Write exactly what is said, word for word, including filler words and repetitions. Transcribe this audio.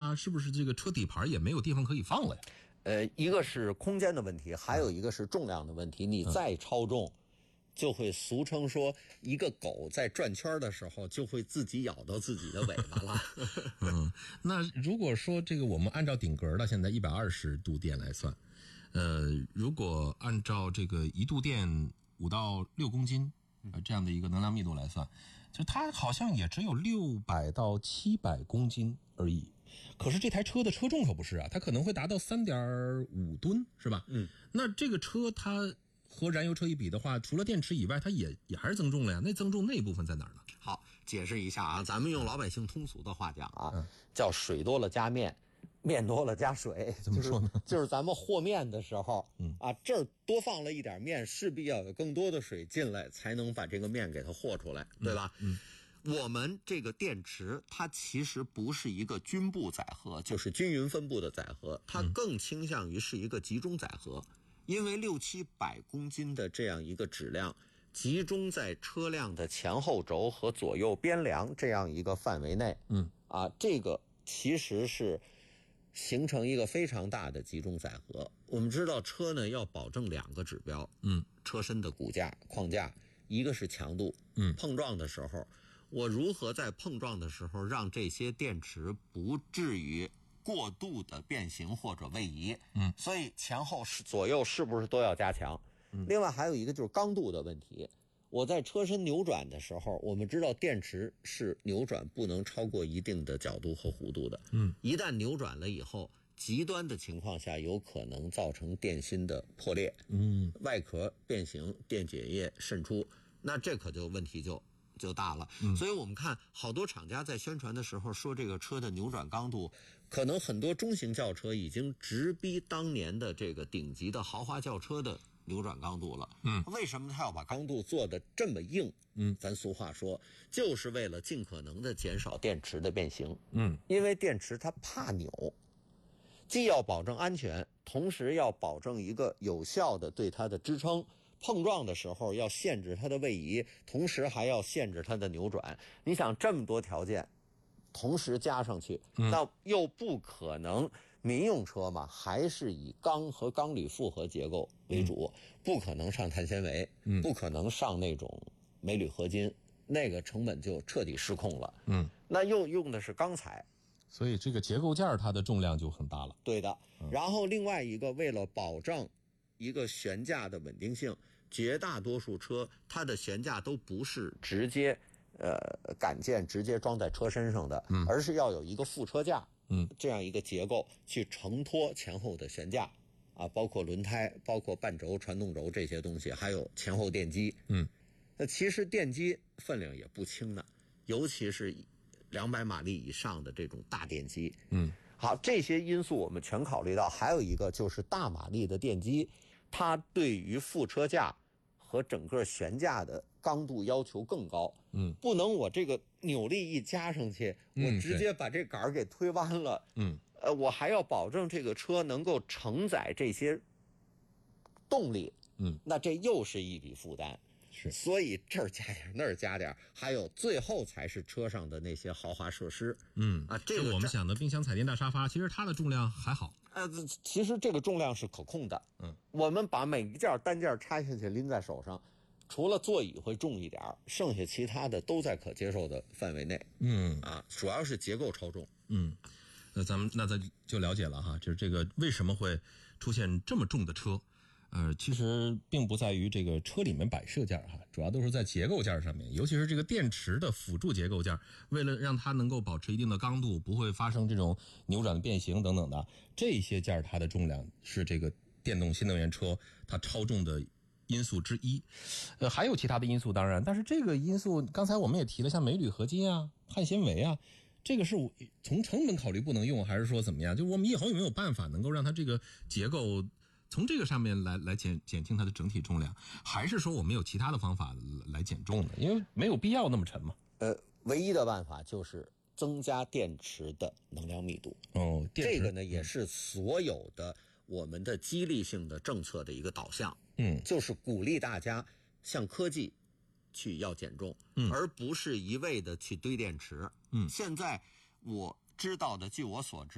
它是不是这个车底盘也没有地方可以放了呀？ 呃，一个是空间的问题，还有一个是重量的问题。你再超重，就会俗称说，一个狗在转圈的时候就会自己咬到自己的尾巴了。 嗯，那如果说这个我们按照顶格的现在一百二十度电来算，呃，如果按照这个一度电五到六公斤呃这样的一个能量密度来算，就它好像也只有六百到七百公斤而已。可是这台车的车重可不是啊，它可能会达到 三点五吨，是吧？ 嗯， 那这个车它和燃油车一比的话，除了电池以外，它也也还是增重了呀。那增重那部分在哪儿呢？ 好，解释一下啊，咱们用老百姓通俗的话讲啊，嗯、叫水多了加面，面多了加水。 怎么说呢？ 就是、就是咱们和面的时候，嗯啊，这儿多放了一点面，势必要有更多的水进来，才能把这个面给它和出来，对吧？嗯。嗯我们这个电池它其实不是一个均布载荷，就是均匀分布的载荷，它更倾向于是一个集中载荷。因为六七百公斤的这样一个质量集中在车辆的前后轴和左右边梁这样一个范围内，嗯啊，这个其实是形成一个非常大的集中载荷。我们知道车呢要保证两个指标，嗯，车身的骨架框架，一个是强度，嗯，碰撞的时候我如何在碰撞的时候让这些电池不至于过度的变形或者位移？嗯，所以前后左右是不是都要加强？嗯，另外还有一个就是刚度的问题。我在车身扭转的时候，我们知道电池是扭转不能超过一定的角度和弧度的。嗯，一旦扭转了以后，极端的情况下有可能造成电芯的破裂，嗯，外壳变形，电解液渗出，那这可就问题就就大了。嗯，所以我们看好多厂家在宣传的时候说这个车的扭转刚度，可能很多中型轿车已经直逼当年的这个顶级的豪华轿车的扭转刚度了。嗯，为什么他要把刚度做得这么硬？嗯，咱俗话说，就是为了尽可能的减少电池的变形。嗯，因为电池它怕扭，既要保证安全，同时要保证一个有效的对它的支撑。碰撞的时候要限制它的位移，同时还要限制它的扭转。你想这么多条件同时加上去，嗯、那又不可能，民用车嘛，还是以钢和钢铝复合结构为主，嗯、不可能上碳纤维，嗯、不可能上那种镁铝合金，那个成本就彻底失控了。嗯，那又用的是钢材， 所以这个结构件它的重量就很大了。 对的。嗯、然后另外一个，为了保证一个悬架的稳定性，绝大多数车它的悬架都不是直接呃杆件直接装在车身上的，嗯，而是要有一个副车架，嗯，这样一个结构去承托前后的悬架啊，包括轮胎、包括半轴、传动轴这些东西，还有前后电机，嗯，那其实电机分量也不轻的，尤其是两百马力以上的这种大电机，嗯，好，这些因素我们全考虑到，还有一个就是大马力的电机。它对于副车架和整个悬架的刚度要求更高，嗯，不能我这个扭力一加上去，嗯、我直接把这杆给推弯了，嗯，呃，我还要保证这个车能够承载这些动力，嗯，那这又是一笔负担。是，所以这儿加点那儿加点，还有最后才是车上的那些豪华设施。嗯啊，这个我们想的冰箱、彩电、大沙发，其实它的重量还好。 呃，其实这个重量是可控的。嗯，我们把每一件单件拆下去拎在手上，除了座椅会重一点，剩下其他的都在可接受的范围内。嗯啊，主要是结构超重。 嗯，那咱们那咱就了解了哈，就是这个为什么会出现这么重的车。呃，其实并不在于这个车里面摆设件哈，主要都是在结构件上面，尤其是这个电池的辅助结构件，为了让它能够保持一定的刚度，不会发生这种扭转变形等等的，这些件它的重量是这个电动新能源车它超重的因素之一。呃，还有其他的因素当然，但是这个因素刚才我们也提了，像镁铝合金啊、碳纤维啊，这个是从成本考虑不能用，还是说怎么样？就我们以后有没有办法能够让它这个结构从这个上面来来减减轻它的整体重量，还是说我们有其他的方法来减重呢？因为没有必要那么沉嘛。 呃，唯一的办法就是增加电池的能量密度。哦，这个呢也是所有的我们的激励性的政策的一个导向。嗯，就是鼓励大家向科技去要减重，嗯，而不是一味的去堆电池。嗯，现在我知道的，据我所知。